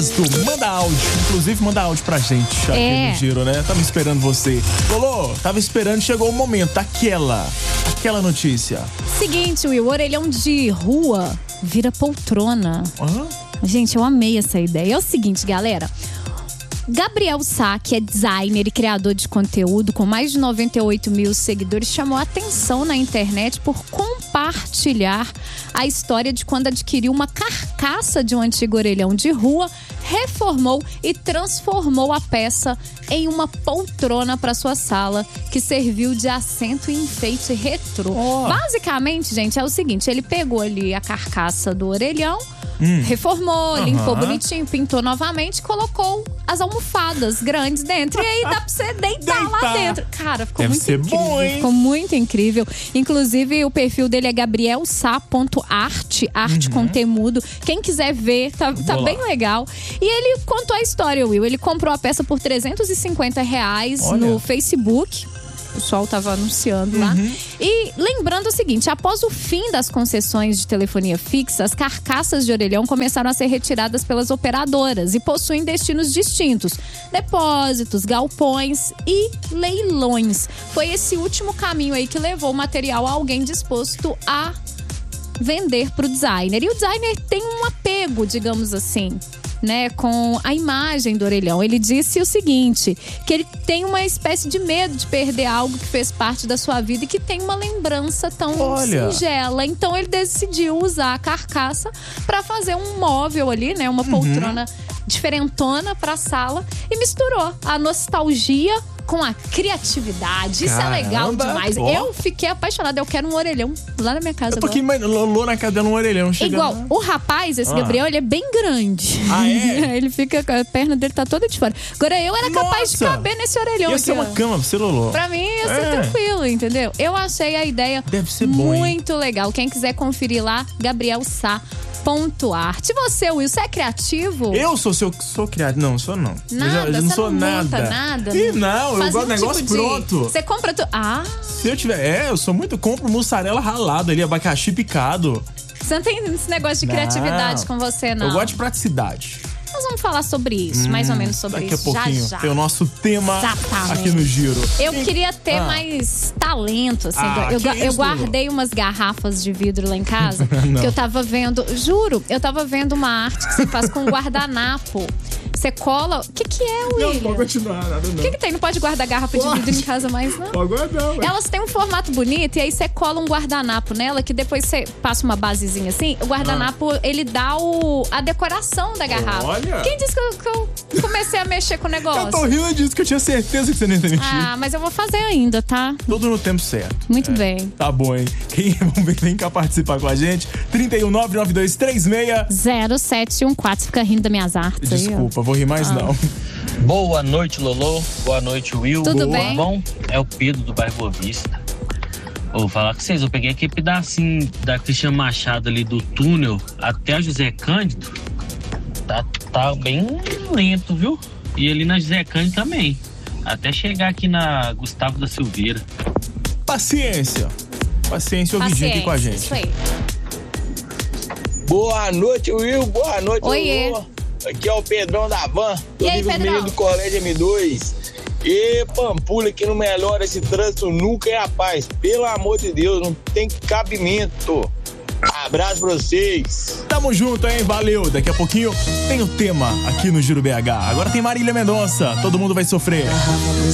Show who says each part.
Speaker 1: Manda áudio, inclusive manda áudio pra gente aqui no Giro, né? Tava esperando você. Lolo, tava esperando, chegou o momento, aquela notícia.
Speaker 2: Seguinte, Will, orelhão de rua vira poltrona. Gente, eu amei essa ideia. É o seguinte, galera. Gabriel Sá, que é designer e criador de conteúdo com mais de 98 mil seguidores, chamou a atenção na internet por compartilhar a história de quando adquiriu uma carcaça de um antigo orelhão de rua, reformou e transformou a peça em uma poltrona para sua sala, que serviu de assento e enfeite retrô. Basicamente, gente, é o seguinte, ele pegou ali a carcaça do orelhão, reformou, limpou bonitinho, pintou novamente, colocou as almofadas grandes dentro. E aí dá pra você deitar lá dentro. Cara, ficou muito incrível. Bom, hein? Ficou muito incrível. Inclusive, o perfil dele é gabrielsa.arte, arte com temudo. Quem quiser ver, tá bem legal. E ele contou a história, Will. Ele comprou a peça por R$350 no Facebook. O pessoal tava anunciando lá. E lembrando o seguinte, após o fim das concessões de telefonia fixa, as carcaças de orelhão começaram a ser retiradas pelas operadoras e possuem destinos distintos: depósitos, galpões e leilões. Foi esse último caminho aí que levou o material a alguém disposto a vender pro designer. E o designer tem um apego, digamos assim, né, com a imagem do orelhão. Ele disse o seguinte, que ele tem uma espécie de medo de perder algo que fez parte da sua vida e que tem uma lembrança tão singela. Então ele decidiu usar a carcaça para fazer um móvel ali, né, uma poltrona diferentona pra sala, e misturou a nostalgia com a criatividade. Isso é legal demais. Eu fiquei apaixonada. Eu quero um orelhão lá na minha casa.
Speaker 1: Eu tô aqui, Lolo na casa dela, um orelhão.
Speaker 2: Igual, o rapaz, esse Gabriel, ele é bem grande.
Speaker 1: Ah, é?
Speaker 2: Ele fica, a perna dele tá toda de fora. Agora eu era capaz de caber nesse orelhão.
Speaker 1: Ia ser uma cama pra você, Lolo.
Speaker 2: Pra mim ia ser tranquilo, entendeu? Eu achei a ideia muito legal. Quem quiser conferir lá, Gabriel Sá.arte. E você, Will, você é criativo?
Speaker 1: Eu sou criativo. Não, sou não.
Speaker 2: Nada,
Speaker 1: eu não sou nada.
Speaker 2: Ih,
Speaker 1: não, eu gosto de negócio pronto.
Speaker 2: Você compra tudo.
Speaker 1: Se eu tiver. Eu sou muito. Compro mussarela ralado ali, abacaxi picado.
Speaker 2: Você não tem esse negócio de criatividade com você, não?
Speaker 1: Eu gosto de praticidade.
Speaker 2: Nós vamos falar sobre isso, mais ou menos sobre
Speaker 1: daqui
Speaker 2: isso.
Speaker 1: Daqui a pouquinho
Speaker 2: já.
Speaker 1: tem o nosso tema aqui no Giro.
Speaker 2: Eu queria ter mais talento, assim. Eu guardei umas garrafas de vidro lá em casa, que eu tava vendo, juro, eu tava vendo uma arte que você faz com guardanapo. Você cola. O que é, William?
Speaker 1: Não pode continuar, nada não.
Speaker 2: O que tem? Não pode guardar garrafa de vidro em casa mais, não?
Speaker 1: Agora não.
Speaker 2: Elas têm um formato bonito e aí você cola um guardanapo nela, que depois você passa uma basezinha assim. O guardanapo, ele dá a decoração da garrafa.
Speaker 1: Olha!
Speaker 2: Quem disse que eu comecei a mexer com o negócio?
Speaker 1: Eu tô rindo disso, que eu tinha certeza que você nem ia mexer.
Speaker 2: Mas eu vou fazer ainda, tá?
Speaker 1: Tudo no tempo certo.
Speaker 2: Muito bem.
Speaker 1: Tá bom, hein? Vamos ver quem quer participar com a gente. 3199236
Speaker 2: Você fica rindo das minhas artes.
Speaker 1: Desculpa, vou rir mais não.
Speaker 3: Boa noite, Lolo. Boa noite, Will.
Speaker 2: Tudo bem?
Speaker 3: Bom, é o Pedro do bairro Boa Vista. Vou falar com vocês, eu peguei aquele pedacinho da Cristiano Machado ali do túnel até a José Cândido. Tá bem lento, viu? E ali na José Cândido também. Até chegar aqui na Gustavo da Silveira.
Speaker 1: Paciência, ouvir aqui com a gente.
Speaker 2: Isso aí.
Speaker 4: Boa noite, Will. Boa noite, Lolo. Aqui é o Pedrão da Van.
Speaker 2: E aí, Pedrão?
Speaker 4: Menino do Colégio M2. E Pampulha, que não melhora esse trânsito nunca é a paz. Pelo amor de Deus, não tem cabimento. Abraço pra vocês.
Speaker 1: Tamo junto, hein? Valeu. Daqui a pouquinho tem o tema aqui no Giro BH. Agora tem Marília Mendonça. Todo mundo vai sofrer.